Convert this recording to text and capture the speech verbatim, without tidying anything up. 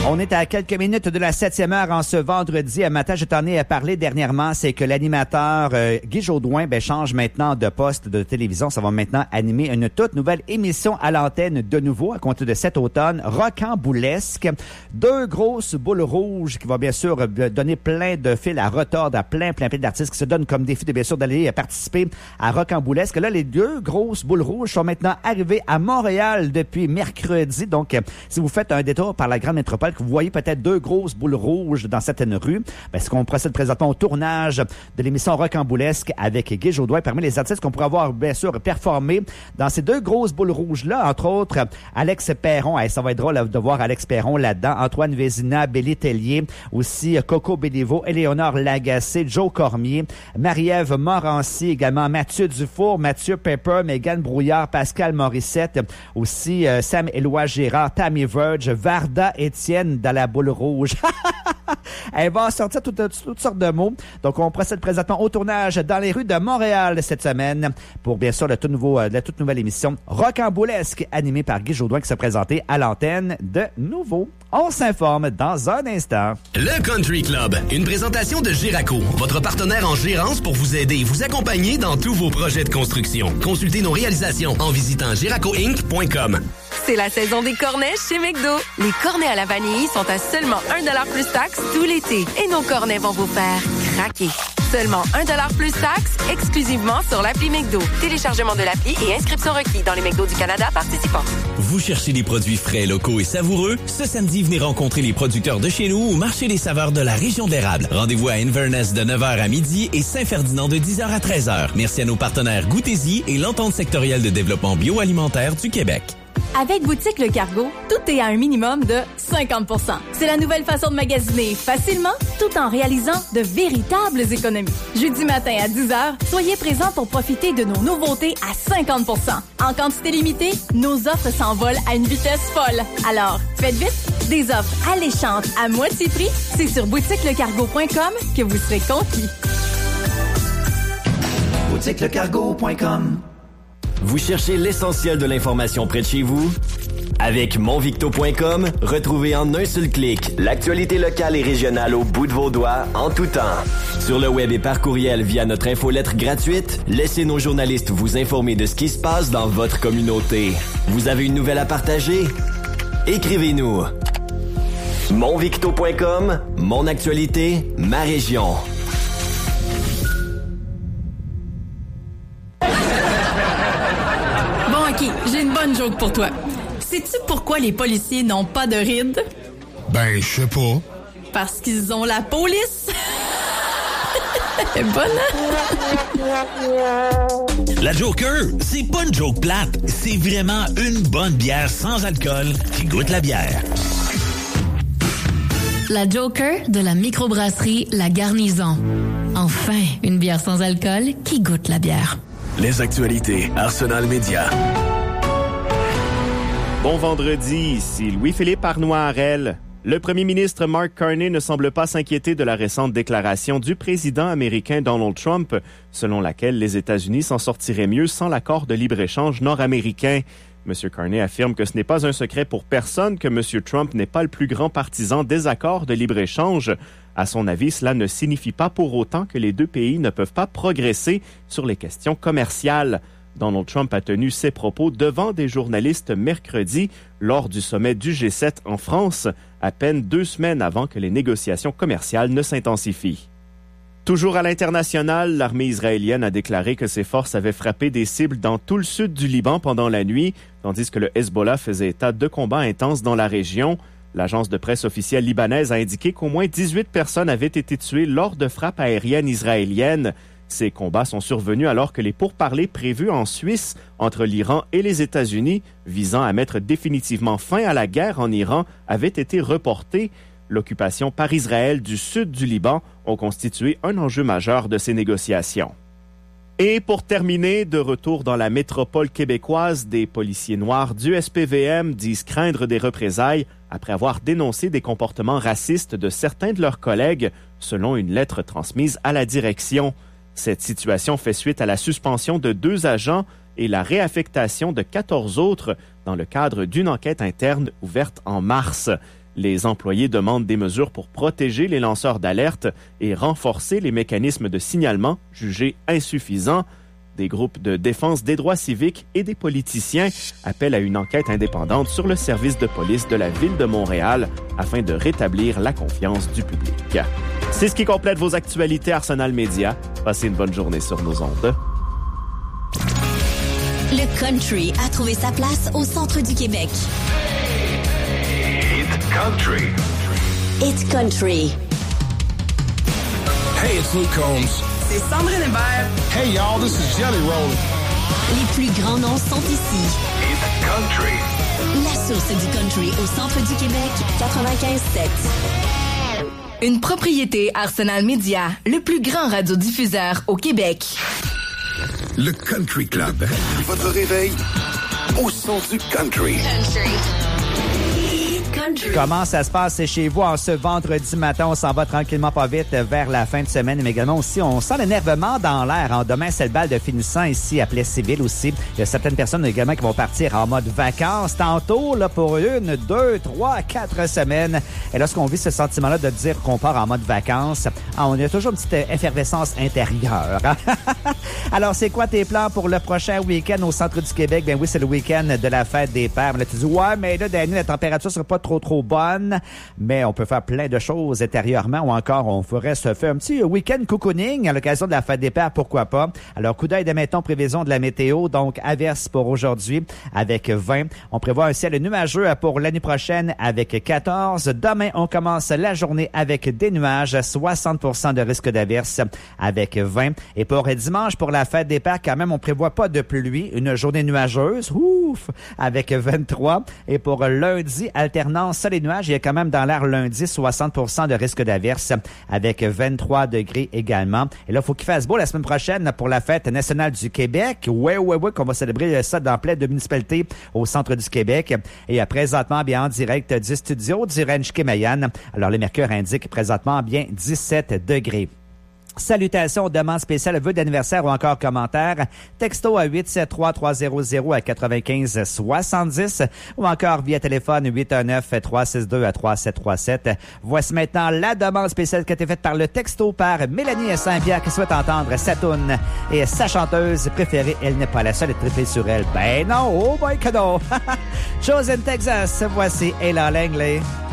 On est à quelques minutes de la septième heure en ce vendredi matin. Je t'en ai parlé dernièrement, c'est que l'animateur euh, Guy Jodoin ben, change maintenant de poste de télévision. Ça va maintenant animer une toute nouvelle émission à l'antenne de nouveau à compter de cet automne, Rocamboulesque. Deux grosses boules rouges qui vont bien sûr donner plein de fils à retordre à plein, plein, plein d'artistes qui se donnent comme défi de bien sûr d'aller participer à Rocamboulesque. Là, les deux grosses boules rouges sont maintenant arrivées à Montréal depuis mercredi. Donc, si vous faites un détour par la grande métropole, que vous voyez peut-être deux grosses boules rouges dans certaines rues, ben, c'est qu'on procède présentement au tournage de l'émission Rocamboulesque avec Guy Jodoin. Parmi les artistes qu'on pourrait avoir, bien sûr, performé dans ces deux grosses boules rouges-là, entre autres, Alex Perron. Hey, ça va être drôle de voir Alex Perron là-dedans. Antoine Vézina, Béli Tellier, aussi Coco Béliveau, Éléonore Lagacé, Joe Cormier, Marie-Ève Morancy, également Mathieu Dufour, Mathieu Pepper, Mégane Brouillard, Pascal Morissette, aussi euh, Sam Éloi Gérard, Tammy Verge, Varda Étienne dans la boule rouge. Elle va sortir toutes, toutes sortes de mots. Donc, on procède présentement au tournage dans les rues de Montréal cette semaine pour, bien sûr, le tout nouveau, la toute nouvelle émission Rocamboulesque animée par Guy Jodoin qui s'est présenté à l'antenne de nouveau. On s'informe dans un instant. Le Country Club, une présentation de Géraco, votre partenaire en gérance pour vous aider et vous accompagner dans tous vos projets de construction. Consultez nos réalisations en visitant géraco inc point com. C'est la saison des cornets chez McDo. Les cornets à la vanille sont à seulement un dollar plus taxe tout l'été. Et nos cornets vont vous faire craquer. Seulement un dollar plus taxe, exclusivement sur l'appli McDo. Téléchargement de l'appli et inscription requis dans les McDo du Canada participants. Vous cherchez des produits frais, locaux et savoureux? Ce samedi, venez rencontrer les producteurs de chez nous au marché des saveurs de la région de l'Érable. Rendez-vous à Inverness de neuf heures à midi et Saint-Ferdinand de dix heures à treize heures. Merci à nos partenaires Goûtez-y et l'Entente sectorielle de développement bioalimentaire du Québec. Avec Boutique Le Cargo, tout est à un minimum de cinquante pour cent. C'est la nouvelle façon de magasiner facilement tout en réalisant de véritables économies. Jeudi matin à dix heures, soyez présents pour profiter de nos nouveautés à cinquante pour cent. En quantité limitée, nos offres s'envolent à une vitesse folle. Alors, faites vite, des offres alléchantes à moitié prix, c'est sur boutique le cargo point com que vous serez conquis. boutique le cargo point com. Vous cherchez l'essentiel de l'information près de chez vous? Avec mon victo point com, retrouvez en un seul clic l'actualité locale et régionale au bout de vos doigts, en tout temps. Sur le web et par courriel via notre infolettre gratuite, laissez nos journalistes vous informer de ce qui se passe dans votre communauté. Vous avez une nouvelle à partager? Écrivez-nous. mon victo point com, mon actualité, ma région. J'ai une bonne joke pour toi. Sais-tu pourquoi les policiers n'ont pas de rides? Ben, je sais pas. Parce qu'ils ont la police. Elle est bonne, hein? La Joker, c'est pas une joke plate. C'est vraiment une bonne bière sans alcool qui goûte la bière. La Joker de la microbrasserie La Garnison. Enfin, une bière sans alcool qui goûte la bière. Les actualités, Arsenal Média. Bon vendredi, ici Louis-Philippe Arnois-Harel. Le premier ministre Mark Carney ne semble pas s'inquiéter de la récente déclaration du président américain Donald Trump, selon laquelle les États-Unis s'en sortiraient mieux sans l'accord de libre-échange nord-américain. M. Carney affirme que ce n'est pas un secret pour personne que M. Trump n'est pas le plus grand partisan des accords de libre-échange. À son avis, cela ne signifie pas pour autant que les deux pays ne peuvent pas progresser sur les questions commerciales. Donald Trump a tenu ses propos devant des journalistes mercredi lors du sommet du G sept en France, à peine deux semaines avant que les négociations commerciales ne s'intensifient. Toujours à l'international, l'armée israélienne a déclaré que ses forces avaient frappé des cibles dans tout le sud du Liban pendant la nuit, tandis que le Hezbollah faisait état de combats intenses dans la région. L'agence de presse officielle libanaise a indiqué qu'au moins dix-huit personnes avaient été tuées lors de frappes aériennes israéliennes. Ces combats sont survenus alors que les pourparlers prévus en Suisse entre l'Iran et les États-Unis, visant à mettre définitivement fin à la guerre en Iran, avaient été reportés. L'occupation par Israël du sud du Liban a constitué un enjeu majeur de ces négociations. Et pour terminer, de retour dans la métropole québécoise, des policiers noirs du S P V M disent craindre des représailles après avoir dénoncé des comportements racistes de certains de leurs collègues, selon une lettre transmise à la direction. Cette situation fait suite à la suspension de deux agents et la réaffectation de quatorze autres dans le cadre d'une enquête interne ouverte en mars. Les employés demandent des mesures pour protéger les lanceurs d'alerte et renforcer les mécanismes de signalement jugés insuffisants. Des groupes de défense des droits civiques et des politiciens appellent à une enquête indépendante sur le service de police de la Ville de Montréal afin de rétablir la confiance du public. C'est ce qui complète vos actualités Arsenal Média. Passez une bonne journée sur nos ondes. Le country a trouvé sa place au centre du Québec. It's country. It's country. Hey, it's Luke Combs. C'est Sandrine Hébert. Hey, y'all, this is Jelly Roll. Les plus grands noms sont ici. It's country. La source du country au centre du Québec, quatre-vingt-quinze sept. Une propriété Arsenal Média, le plus grand radiodiffuseur au Québec. Le Country Club. Votre réveil au son du country. Country. Comment ça se passe chez vous en ce vendredi matin? On s'en va tranquillement pas vite vers la fin de semaine, mais également aussi, on sent l'énervement dans l'air. Hein. Demain, c'est le bal de finissant ici à Plessisville aussi. Il y a certaines personnes également qui vont partir en mode vacances tantôt, là, pour une, deux, trois, quatre semaines. Et lorsqu'on vit ce sentiment-là de dire qu'on part en mode vacances, on a toujours une petite effervescence intérieure. Alors, c'est quoi tes plans pour le prochain week-end au centre du Québec? Ben oui, c'est le week-end de la fête des pères. Là, tu dis, ouais, mais là, Dany, la température sera pas trop trop bonne, mais on peut faire plein de choses intérieurement ou encore on ferait se faire un petit week-end cocooning à l'occasion de la fête des pères, pourquoi pas. Alors, coup d'œil de mettons prévision de la météo, donc averse pour aujourd'hui avec vingt. On prévoit un ciel nuageux pour l'année prochaine avec quatorze. Demain, on commence la journée avec des nuages, soixante pour cent de risque d'averse avec vingt. Et pour dimanche, pour la fête des pères, quand même, on prévoit pas de pluie, une journée nuageuse, ouf, avec vingt-trois. Et pour lundi, alternance sol et nuages, il y a quand même dans l'air lundi soixante pour cent de risque d'averse avec vingt-trois degrés également. Et là, il faut qu'il fasse beau la semaine prochaine pour la fête nationale du Québec. Ouais, ouais, ouais, qu'on va célébrer ça dans plein de municipalités au centre du Québec. Et présentement, bien en direct du studio du Ranch Kémayan. Alors, le mercure indique présentement bien dix-sept degrés. Salutations, demandes spéciales, vœux d'anniversaire ou encore commentaires. Texto à huit sept trois trois zéro zéro à quatre-vingt-quinze soixante-dix ou encore via téléphone huit un neuf trois six deux trois sept trois sept. Voici maintenant la demande spéciale qui a été faite par le texto par Mélanie Saint-Pierre qui souhaite entendre sa toune et sa chanteuse préférée. Elle n'est pas la seule à tripler sur elle. Ben non, oh boy que non. Chosen Texas, voici Ella Langley.